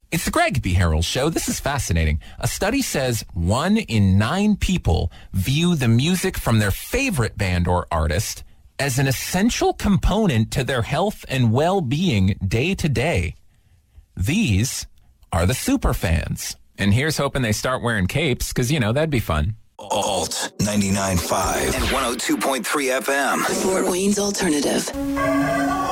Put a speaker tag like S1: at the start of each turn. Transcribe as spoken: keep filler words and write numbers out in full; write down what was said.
S1: It's the Greg B. Harrell Show. This is fascinating. A study says one in nine people view the music from their favorite band or artist as an essential component to their health and well-being day to day. These are the super fans. And here's hoping they start wearing capes, because, you know, that'd be fun.
S2: Alt ninety-nine point five and one oh two point three F M.
S3: Fort Wayne's Alternative.